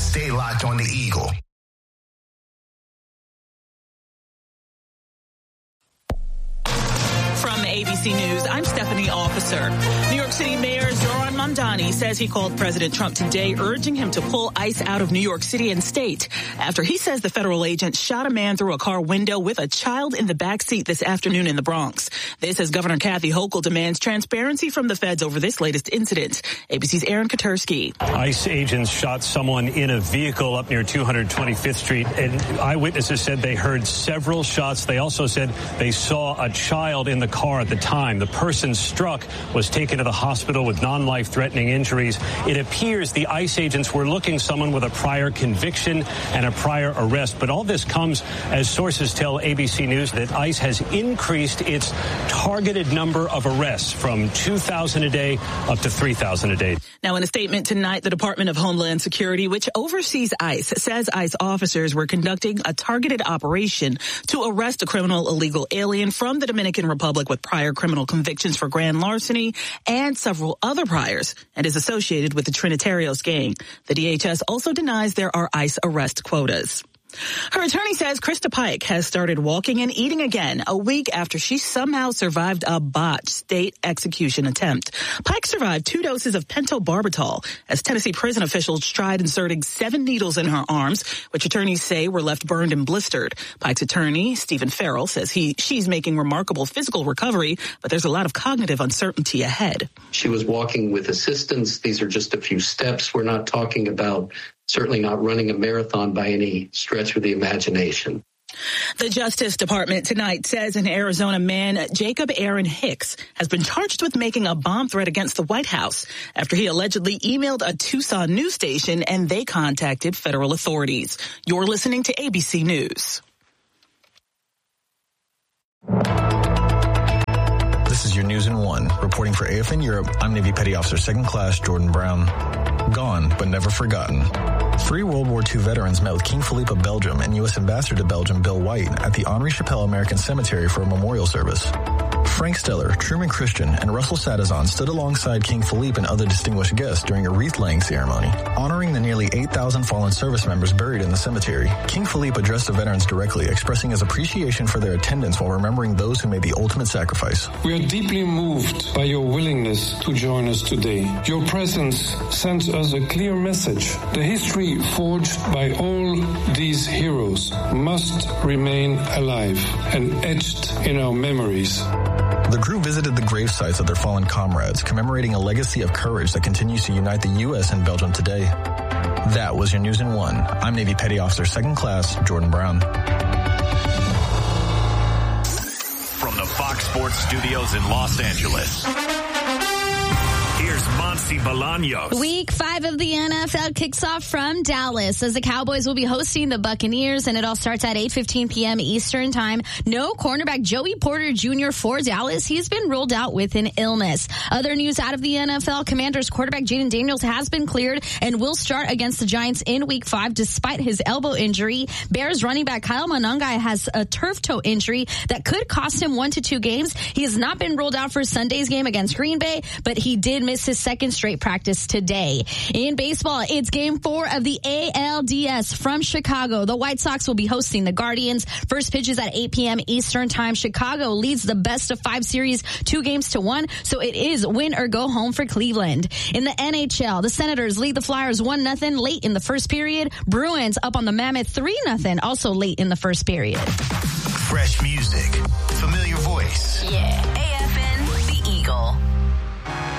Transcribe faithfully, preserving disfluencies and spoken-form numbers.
stay locked on the Eagle. From A B C News, I'm Stephanie Officer. New York City Mayor Zohran Mamdani says he called President Trump today, urging him to pull ICE out of New York City and state after he says the federal agent shot a man through a car window with a child in the backseat this afternoon in the Bronx. This as Governor Kathy Hochul demands transparency from the feds over this latest incident. A B C's Aaron Katursky. ICE agents shot someone in a vehicle up near two hundred twenty-fifth Street, and eyewitnesses said they heard several shots. They also said they saw a child in the car at the time. The person struck was taken to the hospital with non-life-threatening injuries. It appears the ICE agents were looking someone with a prior conviction and a prior arrest. But all this comes as sources tell A B C News that ICE has increased its targeted number of arrests from two thousand a day up to three thousand a day. Now, in a statement tonight, the Department of Homeland Security, which oversees ICE, says ICE officers were conducting a targeted operation to arrest a criminal illegal alien from the Dominican Republic with prior criminal convictions for grand larceny and several other priors, and is associated with the Trinitarios gang. The D H S also denies there are ICE arrest quotas. Her attorney says Krista Pike has started walking and eating again a week after she somehow survived a botched state execution attempt. Pike survived two doses of pentobarbital as Tennessee prison officials tried inserting seven needles in her arms, which attorneys say were left burned and blistered. Pike's attorney, Stephen Farrell, says he she's making remarkable physical recovery, but there's a lot of cognitive uncertainty ahead. She was walking with assistance. These are just a few steps. We're not talking about certainly not running a marathon by any stretch of the imagination. The Justice Department tonight says an Arizona man, Jacob Aaron Hicks, has been charged with making a bomb threat against the White House after he allegedly emailed a Tucson news station and they contacted federal authorities. You're listening to A B C News. This is your News in One. Reporting for A F N Europe, I'm Navy Petty Officer Second Class Jordan Brown. Gone, but never forgotten. Three World War Two veterans met with King Philippe of Belgium and U S Ambassador to Belgium Bill White at the Henri Chapelle American Cemetery for a memorial service. Frank Steller, Truman Christian, and Russell Sadazon stood alongside King Philippe and other distinguished guests during a wreath-laying ceremony, honoring the nearly eight thousand fallen service members buried in the cemetery. King Philippe addressed the veterans directly, expressing his appreciation for their attendance while remembering those who made the ultimate sacrifice. We are deeply moved by your willingness to join us today. Your presence sends us a clear message. The history forged by all these heroes must remain alive and etched in our memories. The crew visited the grave sites of their fallen comrades, commemorating a legacy of courage that continues to unite the U S and Belgium today. That was your News in One. I'm Navy Petty Officer Second Class Jordan Brown. From the Fox Sports Studios in Los Angeles, here's Monty Bolaños. Week five of the N F L kicks off from Dallas as the Cowboys will be hosting the Buccaneers, and it all starts at eight fifteen p.m. Eastern time. No cornerback Joey Porter Junior for Dallas. He's been ruled out with an illness. Other news out of the N F L, Commanders quarterback Jaden Daniels has been cleared and will start against the Giants in week five despite his elbow injury. Bears running back Kyle Monangai has a turf toe injury that could cost him one to two games. He has not been ruled out for Sunday's game against Green Bay, but he did miss his second straight practice today. In baseball, it's game four of the A L D S from Chicago. The White Sox will be hosting the Guardians. First pitch is at eight p.m. Eastern time. Chicago leads the best of five series two games to one, so it is win or go home for Cleveland. In the N H L, the Senators lead the Flyers one nothing late in the first period. Bruins up on the Mammoth three nothing also late in the first period. Fresh music, familiar voice. Yeah.